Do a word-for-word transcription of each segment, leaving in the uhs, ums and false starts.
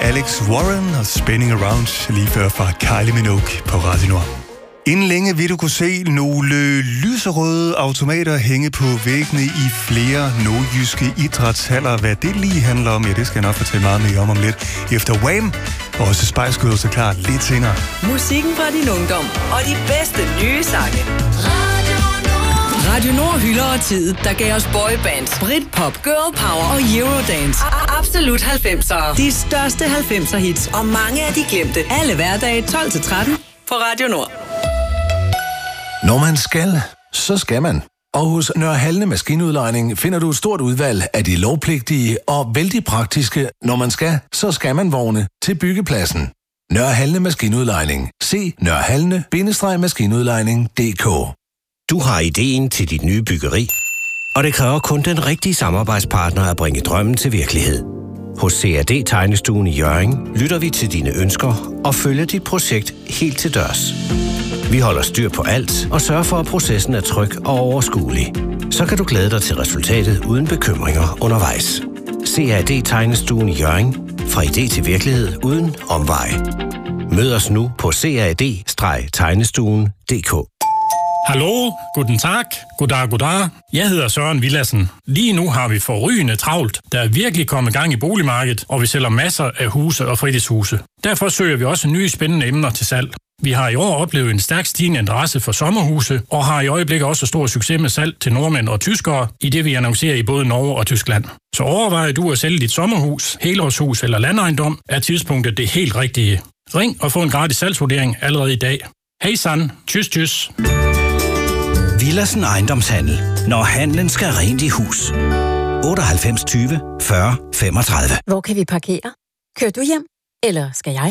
Alex Warren og Spinning Around lige før fra Kylie Minogue på Radio Nord. Inden længe vil du kunne se nogle lyserøde automater hænge på væggene i flere nordjyske idrætshaller. Hvad det lige handler om, ja, det skal jeg nok fortælle meget mere om om lidt. Efter Wham! Og også Spice Girls er klar lidt senere. Musikken fra din ungdom og de bedste nye sange. Radio Nord hylder tid, der gav os boybands, Britpop, Girl Power og Eurodance. Absolut halvfemsere. De største halvfemser hits og mange af de glemte. Alle hverdage tolv til tretten på Radio Nord. Når man skal, så skal man. Og hos Nørre Halne Maskinudlejning finder du et stort udvalg af de lovpligtige og vældig praktiske, når man skal, så skal man vogne til byggepladsen. Nørre Halne Maskinudlejning. Se nørrehalne maskinudlejning punktum d k. Du har ideen til dit nye byggeri, og det kræver kun den rigtige samarbejdspartner at bringe drømmen til virkelighed. Hos C A D Tegnestuen i Hjørring lytter vi til dine ønsker og følger dit projekt helt til dørs. Vi holder styr på alt og sørger for, at processen er tryg og overskuelig. Så kan du glæde dig til resultatet uden bekymringer undervejs. C A D Tegnestuen i Hjørring. Fra idé til virkelighed uden omvej. Mød os nu på c a d tegnestuen punktum d k. Hallo, guten tag, goddag, goddag. Jeg hedder Søren Villadsen. Lige nu har vi forrygende travlt. Der er virkelig kommet gang i boligmarkedet, og vi sælger masser af huse og fritidshuse. Derfor søger vi også nye spændende emner til salg. Vi har i år oplevet en stærk stigende interesse for sommerhuse, og har i øjeblikket også stor succes med salg til nordmænd og tyskere, i det vi annoncerer i både Norge og Tyskland. Så overvejer du at sælge dit sommerhus, helårshus eller landejendom, er tidspunktet det helt rigtige. Ring og få en gratis salgsvurdering allerede i dag. Hej San, tjus tjus. Villadsen Ejendomshandel. Når handlen skal rent i hus. otteoghalvfems tyve fyrre femogtredive. Hvor kan vi parkere? Kører du hjem? Eller skal jeg?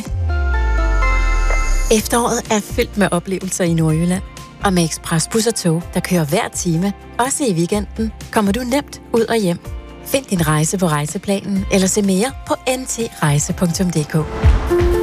Efteråret er fyldt med oplevelser i Nordjylland. Og med ekspresbus og tog, der kører hver time, også i weekenden, kommer du nemt ud og hjem. Find din rejse på Rejseplanen, eller se mere på n t rejse punktum d k.